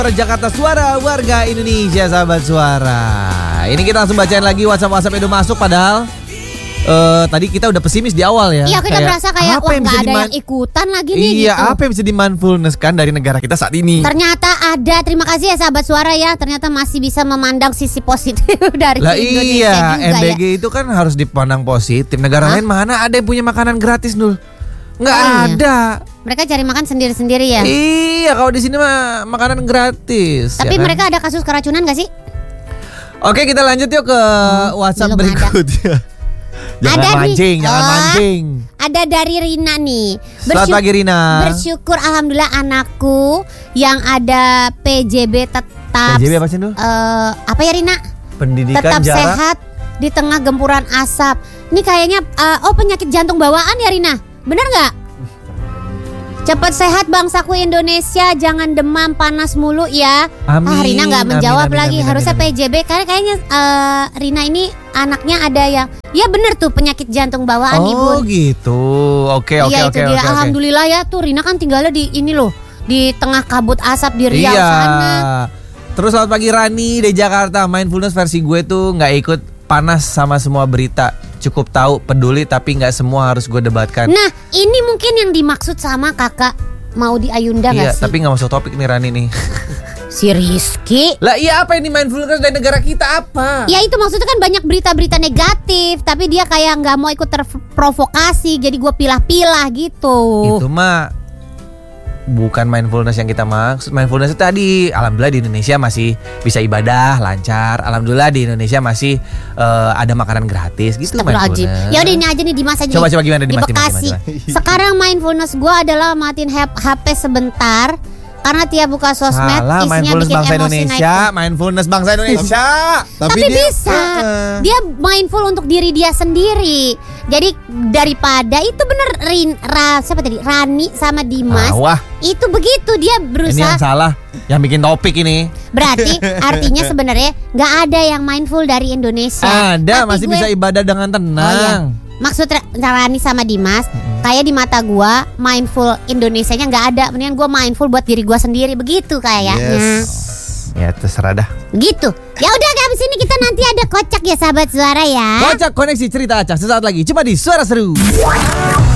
Jakarta, suara warga Indonesia, sahabat suara. Ini kita langsung bacain lagi WhatsApp Edo masuk. Padahal tadi kita udah pesimis di awal ya. Iya, kita berasa kayak wah nggak ada yang ikutan lagi nih. Iya, gitu. apa yang bisa di-mindfulness kan dari negara kita saat ini? Ternyata ada. Terima kasih ya sahabat suara ya. Ternyata masih bisa memandang sisi positif dari Lah Indonesia iya, juga MBG ya. itu kan harus dipandang positif. Negara lain mana ada yang punya makanan gratis, Nul? Nggak ada. Mereka cari makan sendiri-sendiri ya. Iya, kalau di sini mah makanan gratis. Tapi ya kan? mereka ada kasus keracunan gak sih? Oke, kita lanjut yuk ke WhatsApp belum berikutnya. Jangan Ada nih. mancing, jangan mancing. Ada dari Rina nih. Selamat pagi, Rina. Bersyukur alhamdulillah anakku yang ada PJB tetap. PJB apa sih, Nul? Apa ya Rina? Pendidikan Tetap jarak. sehat di tengah gempuran asap. Ini kayaknya penyakit jantung bawaan ya Rina. Bener nggak? Cepat sehat bangsaku Indonesia, jangan demam panas mulu ya. Amin, Rina nggak menjawab amin, lagi. amin, Harusnya amin. PJB karena kayaknya Rina ini anaknya ada yang ya bener tuh penyakit jantung bawaan ibu. Oh gitu. Oke. Iya itu dia. Alhamdulillah ya tuh Rina kan tinggalnya di ini loh, di tengah kabut asap di Riau Iya. sana. Terus selamat pagi Rani dari Jakarta. Mindfulness versi gue tuh nggak ikut panas sama semua berita. Cukup tahu, peduli, tapi nggak semua harus gue debatkan. Nah ini mungkin yang dimaksud sama kakak mau di Ayunda Iya, nggak sih? tapi nggak masuk topik nih Rani nih. Si Rizky. Lah iya, apa ini mindfulness dari negara kita apa? Ya itu maksudnya kan banyak berita-berita negatif, tapi dia kayak nggak mau ikut terprovokasi, jadi gue pilah-pilah gitu. Itu mah bukan mindfulness yang kita maksud. Mindfulness itu tadi, alhamdulillah di Indonesia masih bisa ibadah lancar. Alhamdulillah di Indonesia masih ada makanan gratis gitu. Astagfirullahaladzim. Mindfulness. Ya udah ini aja nih Dimas aja. Coba nih. gimana di Dimas, Bekasi. Dimas. Sekarang mindfulness gue adalah matiin HP sebentar. Karena tiap buka sosmed Salah, isinya mindfulness bikin bangsa emosi Indonesia, naik. mindfulness bangsa Indonesia. Tapi bisa. Dia mindful untuk diri dia sendiri. Jadi daripada itu bener siapa tadi? Rani sama Dimas. Wah, Itu begitu dia ini berusaha. yang salah, yang bikin topik ini. Berarti artinya sebenarnya nggak ada yang mindful dari Indonesia. Ada, Tapi masih bisa ibadah dengan tenang. Maksud Rani sama Dimas, kayak di mata gua mindful Indonesianya nggak ada. Mendingan gua mindful buat diri gua sendiri begitu kayaknya. Ya terserah dah. Gitu. Ya udah, habis ini kita nanti ada kocak ya sahabat suara ya. Kocak koneksi cerita acak sesaat lagi. Cuma di Suara Seru.